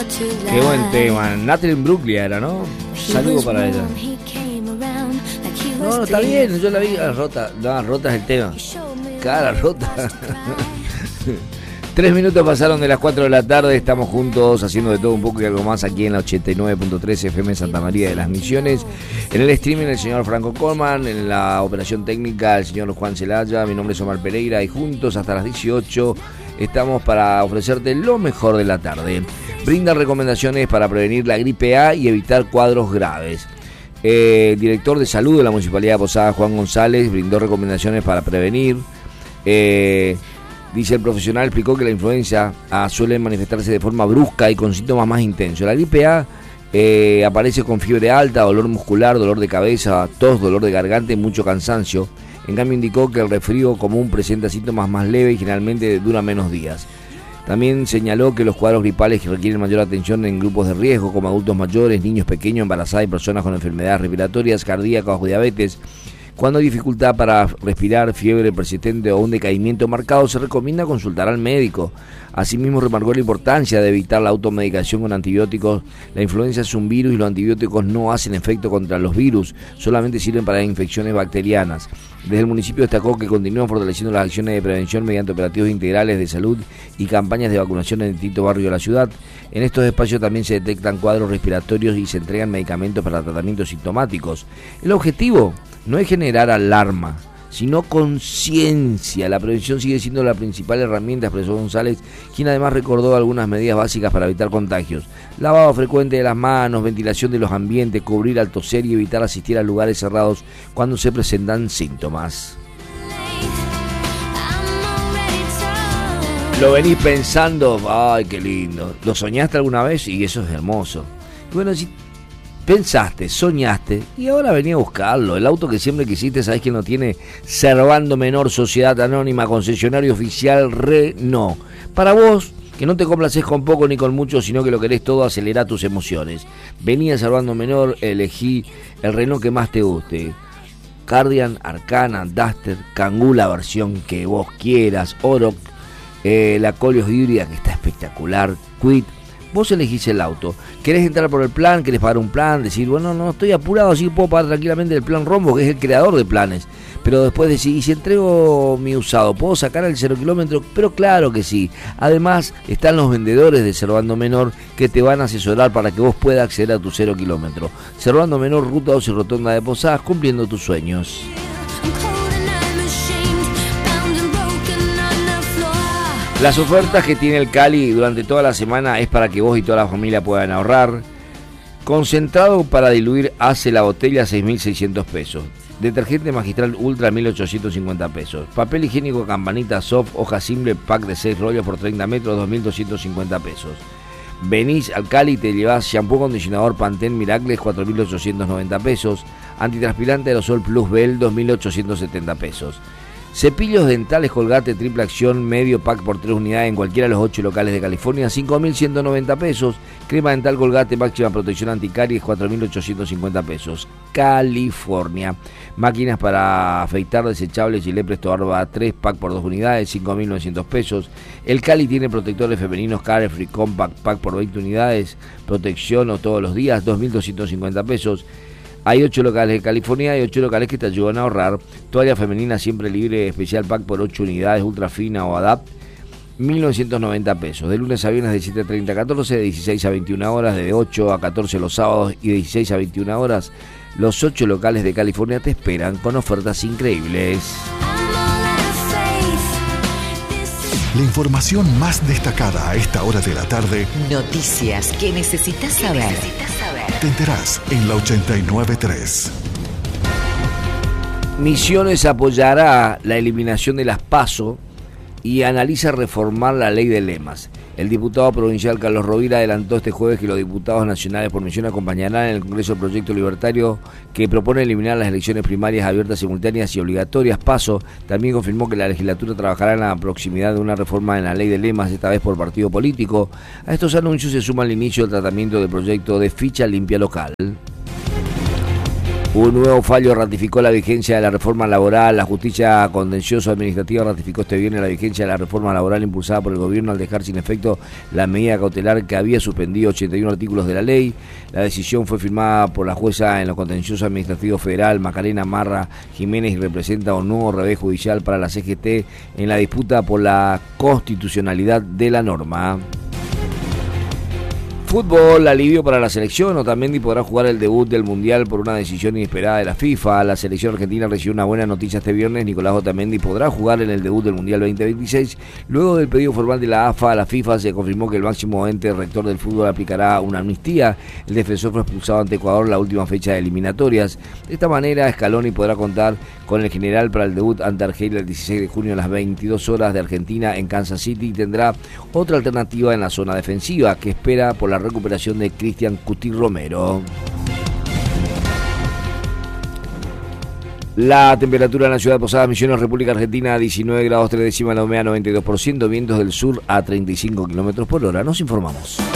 Qué buen tema. Natalie Bruglia era, ¿no? Saludo para ella. No, está bien, yo la vi rota. No, rota es el tema. Cara rota. 3 minutos pasaron de las 4 de la tarde. Estamos juntos haciendo de todo un poco y algo más aquí en la 89.3 FM Santa María de las Misiones. En el streaming el señor Franco Colman, en la operación técnica el señor Juan Celaya. Mi nombre es Omar Pereira y juntos hasta las 18 estamos para ofrecerte lo mejor de la tarde. Brinda recomendaciones para prevenir la gripe A y evitar cuadros graves. Director de Salud de la Municipalidad de Posadas, Juan González, brindó recomendaciones para prevenir. Dice el profesional, explicó que la influenza suele manifestarse de forma brusca y con síntomas más intensos. La gripe A aparece con fiebre alta, dolor muscular, dolor de cabeza, tos, dolor de garganta y mucho cansancio. En cambio indicó que el resfrío común presenta síntomas más leves y generalmente dura menos días. También señaló que los cuadros gripales que requieren mayor atención en grupos de riesgo, como adultos mayores, niños pequeños, embarazadas y personas con enfermedades respiratorias, cardíacas o diabetes, cuando hay dificultad para respirar, fiebre persistente o un decaimiento marcado, se recomienda consultar al médico. Asimismo, remarcó la importancia de evitar la automedicación con antibióticos. La influenza es un virus y los antibióticos no hacen efecto contra los virus, solamente sirven para infecciones bacterianas. Desde el municipio destacó que continúan fortaleciendo las acciones de prevención mediante operativos integrales de salud y campañas de vacunación en distintos barrios de la ciudad. En estos espacios también se detectan cuadros respiratorios y se entregan medicamentos para tratamientos sintomáticos. El objetivo no es generar alarma, sino conciencia. La prevención sigue siendo la principal herramienta, expresó González, quien además recordó algunas medidas básicas para evitar contagios. Lavado frecuente de las manos, ventilación de los ambientes, cubrir al toser y evitar asistir a lugares cerrados cuando se presentan síntomas. ¿Lo venís pensando? ¡Ay, qué lindo! ¿Lo soñaste alguna vez? Y eso es hermoso. Y bueno, si pensaste, soñaste y ahora venía a buscarlo. El auto que siempre quisiste, ¿sabés quién lo tiene? Servando Menor, Sociedad Anónima, concesionario oficial Renault. Para vos, que no te complaces con poco ni con mucho, sino que lo querés todo, acelera tus emociones. Vení a Servando Menor, elegí el Renault que más te guste. Cardian, Arcana, Duster, Kangoo, la versión que vos quieras, Oroch, la Koleos híbrida que está espectacular, Kwid. Vos elegís el auto. ¿Querés entrar por el plan? ¿Querés pagar un plan? Decir, bueno, no estoy apurado, así puedo pagar tranquilamente el plan Rombo, que es el creador de planes. Pero después decís, ¿y si entrego mi usado, puedo sacar el 0 kilómetro? Pero claro que sí. Además, están los vendedores de Servando Menor que te van a asesorar para que vos puedas acceder a tu 0 kilómetro. Servando Menor, Ruta 2 y Rotonda de Posadas, cumpliendo tus sueños. Las ofertas que tiene el Cali durante toda la semana es para que vos y toda la familia puedan ahorrar. Concentrado para diluir hace la botella 6.600 pesos. Detergente Magistral Ultra 1.850 pesos. Papel higiénico Campanita Soft, hoja simple, pack de 6 rollos por 30 metros, 2.250 pesos. Venís al Cali y te llevás shampoo acondicionador Pantene Miracles, 4.890 pesos. Antitranspirante Aerosol Plus Bell, 2.870 pesos. Cepillos dentales Colgate triple acción medio pack por 3 unidades en cualquiera de los 8 locales de California, 5.190 pesos. Crema dental Colgate máxima protección anticaries, 4.850 pesos. California. Máquinas para afeitar desechables Gillette Presto Barba 3 pack por 2 unidades, 5.900 pesos. El Cali tiene protectores femeninos Carefree Compact pack por 20 unidades, protección o todos los días, 2.250 pesos. Hay 8 locales de California y 8 locales que te ayudan a ahorrar. Toalla femenina siempre libre, especial pack por 8 unidades, ultra fina o adapt, 1.990 pesos. De lunes a viernes de 7:30 a 14, de 16 a 21 horas, de 8 a 14 los sábados y de 16 a 21 horas. Los 8 locales de California te esperan con ofertas increíbles. La información más destacada a esta hora de la tarde. Noticias que necesitas saber. Te enterás en la 89.3. Misiones apoyará la eliminación de las PASO y analiza reformar la ley de lemas. El diputado provincial Carlos Rovira adelantó este jueves que los diputados nacionales por Misión acompañarán en el Congreso el proyecto libertario que propone eliminar las elecciones primarias abiertas, simultáneas y obligatorias, PASO. También confirmó que la legislatura trabajará en la proximidad de una reforma en la ley de lemas, esta vez por partido político. A estos anuncios se suma el inicio del tratamiento del proyecto de ficha limpia local. Un nuevo fallo ratificó la vigencia de la reforma laboral. La justicia contencioso administrativa ratificó este viernes la vigencia de la reforma laboral impulsada por el gobierno al dejar sin efecto la medida cautelar que había suspendido 81 artículos de la ley. La decisión fue firmada por la jueza en lo contencioso administrativo federal Macarena Marra Jiménez y representa un nuevo revés judicial para la CGT en la disputa por la constitucionalidad de la norma. Fútbol, alivio para la selección. Otamendi podrá jugar el debut del Mundial por una decisión inesperada de la FIFA. La selección argentina recibió una buena noticia este viernes. Nicolás Otamendi podrá jugar en el debut del Mundial 2026. Luego del pedido formal de la AFA a la FIFA, se confirmó que el máximo ente rector del fútbol aplicará una amnistía. El defensor fue expulsado ante Ecuador en la última fecha de eliminatorias. De esta manera, Scaloni podrá contar con el general para el debut ante Argelia el 16 de junio a las 22 horas de Argentina en Kansas City, y tendrá otra alternativa en la zona defensiva, que espera por la recuperación de Cristian Cuti Romero. La temperatura en la ciudad de Posadas Misiones, República Argentina, 19 grados 3 décimas, la humedad 92%, vientos del sur a 35 kilómetros por hora. Nos informamos.